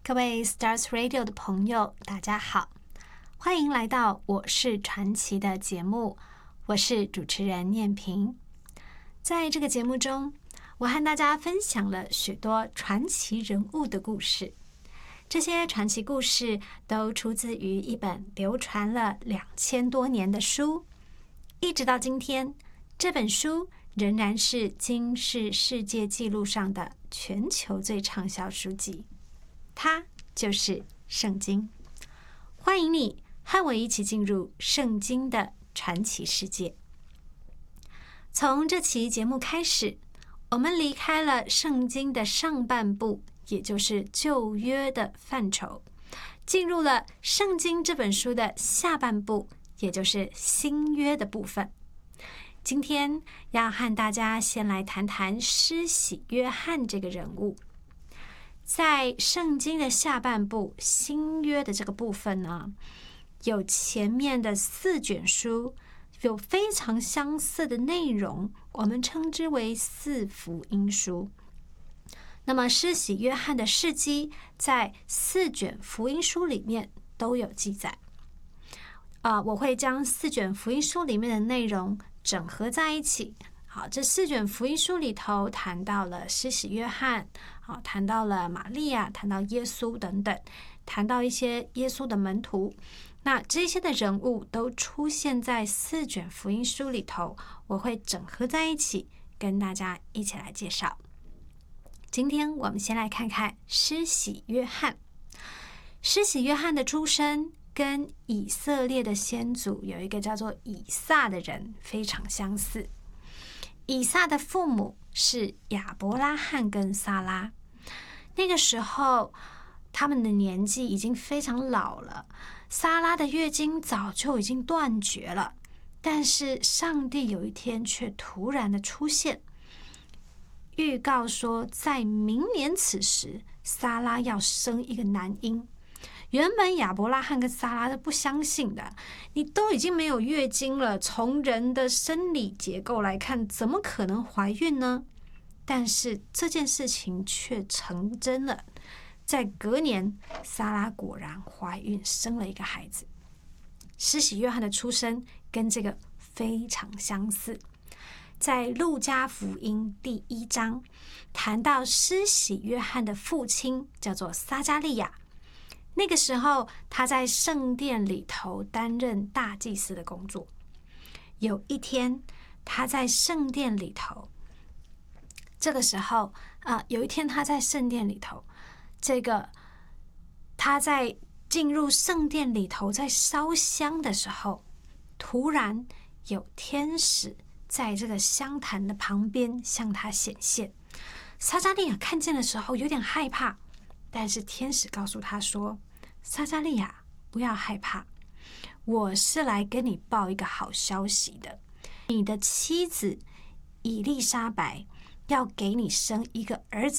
各位 Stars Radio 的朋友，大家好，欢迎来到我是传奇的节目，我是主持人念萍。在这个节目中，我和大家分享了许多传奇人物的故事。这些传奇故事都出自于一本流传了2000多年的书，一直到今天，这本书仍然是金氏世界纪录上的全球最畅销书籍，它就是圣经。欢迎你和我一起进入圣经的传奇世界。从这期节目开始，我们离开了圣经的上半部，也就是旧约的范畴，进入了圣经这本书的下半部，也就是新约的部分。今天要和大家先来谈谈施洗约翰这个人物。在圣经的下半部，新约的这个部分呢，有前面的4卷书，有非常相似的内容，我们称之为4福音书。那么施洗约翰的事迹在4卷福音书里面都有记载。我会将4卷福音书里面的内容整合在一起。好，这4卷福音书里头谈到了施洗约翰，谈到了玛利亚，谈到耶稣等等，谈到一些耶稣的门徒。那这些的人物都出现在4卷福音书里头，我会整合在一起跟大家一起来介绍。今天我们先来看看施洗约翰。施洗约翰的出生跟以色列的先祖有一个叫做以撒的人非常相似。以撒的父母是亚伯拉罕跟撒拉，那个时候他们的年纪已经非常老了，撒拉的月经早就已经断绝了，但是上帝有一天却突然的出现，预告说在明年此时撒拉要生一个男婴。原本亚伯拉罕跟撒拉都不相信的，你都已经没有月经了，从人的生理结构来看，怎么可能怀孕呢？但是这件事情却成真了，在隔年，撒拉果然怀孕，生了一个孩子。施洗约翰的出生跟这个非常相似。在路加福音第1章谈到施洗约翰的父亲叫做撒加利亚，那个时候他在圣殿里头担任大祭司的工作。有一天他在圣殿里头，他在进入圣殿里头在烧香的时候，突然有天使在这个香坛的旁边向他显现。撒加利亚看见的时候有点害怕，但是天使告诉他说，撒加利亚不要害怕，我是来跟你报一个好消息的，你的妻子以利沙白要给你生一个儿子，